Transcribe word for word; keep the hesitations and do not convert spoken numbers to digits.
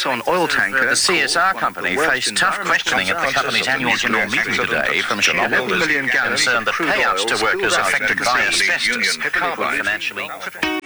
Exxon oil tanker. The C S R company faced tough questioning at the company's annual general meeting today from shareholders concerned that payouts to workers affected by asbestos have been financially...